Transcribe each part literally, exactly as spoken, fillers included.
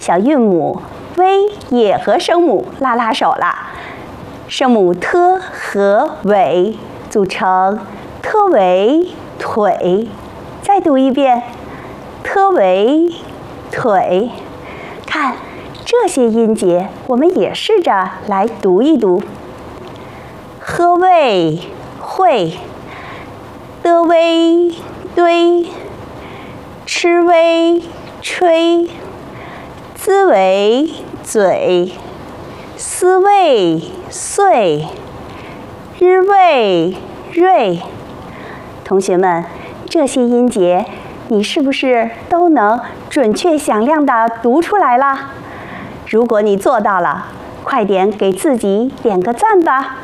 小韵母 v 也和声母拉拉手了。声母 t 和尾组成 t 尾腿，再读一遍 t 尾腿。看这些音节，我们也试着来读一读。喝味会，的微堆，吃微吹，滋为嘴，思为岁，日为瑞。同学们，这些音节你是不是都能准确响亮地读出来了？如果你做到了，快点给自己点个赞吧。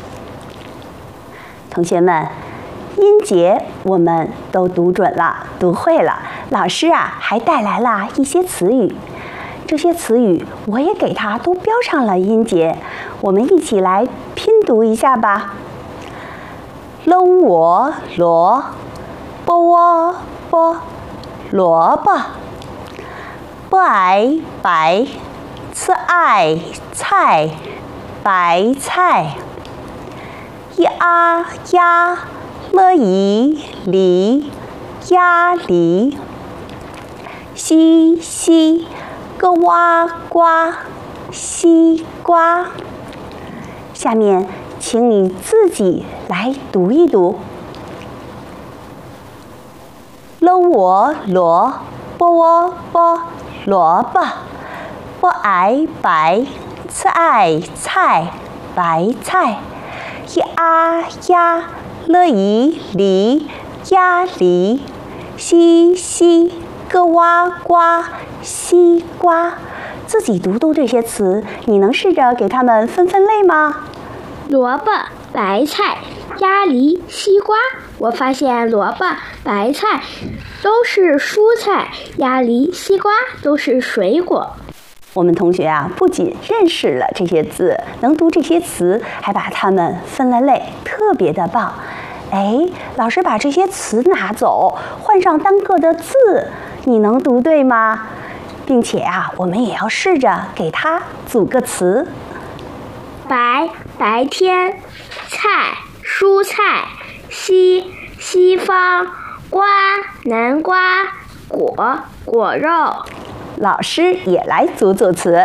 同学们，音节我们都读准了，读会了。老师啊，还带来了一些词语，这些词语我也给它都标上了音节，我们一起来拼读一下吧。喽我罗，波窝波，萝卜。不挨白，吃爱菜，白菜。一啊鸭，了一梨，鸭梨。西西，个哇瓜，西瓜。下面请你自己来读一读。喽我罗，波窝波，萝卜。不挨白，吃爱菜，白菜。一啊鸭，了一梨，鸭梨。西西，个哇瓜，西瓜。自己读读这些词，你能试着给它们分分类吗？ 萝卜、白菜、鸭梨、西瓜。我发现萝卜、白菜都是蔬菜，鸭梨、西瓜都是水果。 我们同学啊，不仅认识了这些字，能读这些词，还把它们分了类，特别的棒。哎，老师把这些词拿走，换上单个的字，你能读对吗？并且啊，我们也要试着给它组个词。 白，白天；菜，蔬菜；西，西方；瓜，南瓜；果，果肉。 老师也来组组词。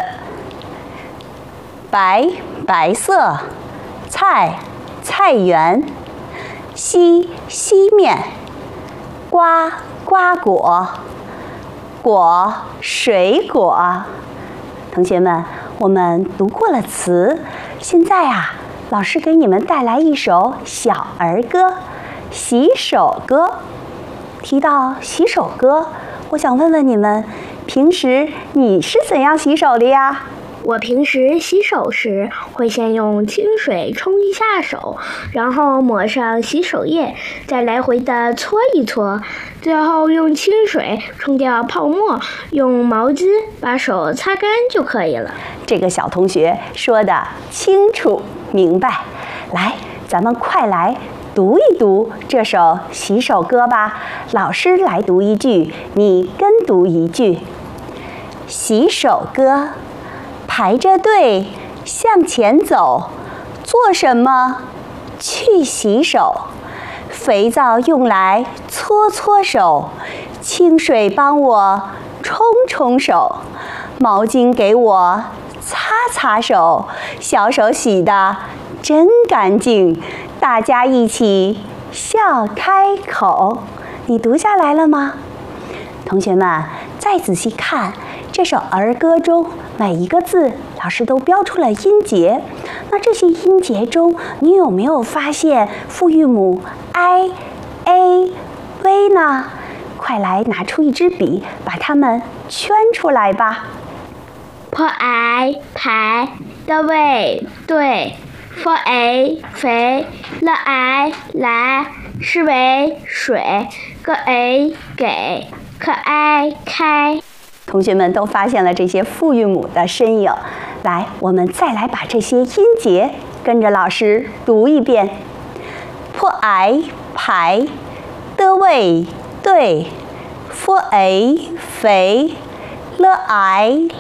白，白色；菜，菜园；西，西面；瓜，瓜果；果，水果。同学们，我们读过了词，现在啊，老师给你们带来一首小儿歌《洗手歌》。提到洗手歌，我想问问你们，平时你是怎样洗手的呀？ 我平时洗手时会先用清水冲一下手，然后抹上洗手液，再来回的搓一搓，最后用清水冲掉泡沫，用毛巾把手擦干就可以了。 这个小同学说的清楚明白。来，咱们快来读一读这首洗手歌吧。老师来读一句，你跟读一句。洗手歌，排着队向前走，做什么？去洗手。肥皂用来搓搓手，清水帮我冲冲手，毛巾给我擦擦手，小手洗得真干净，大家一起笑开口。你读下来了吗？同学们，再仔细看这首儿歌中每一个字，老师都标出了音节。那这些音节中，你有没有发现复韵母 i、a、v 呢？快来拿出一支笔，把它们圈出来吧。 破挨排的位对，for a 肥了 i 来是为水，个 a 给可爱开。 同学们都发现了这些复韵母的身影。来，我们再来把这些音节跟着老师读一遍。破挨排的位对，for a 肥了 i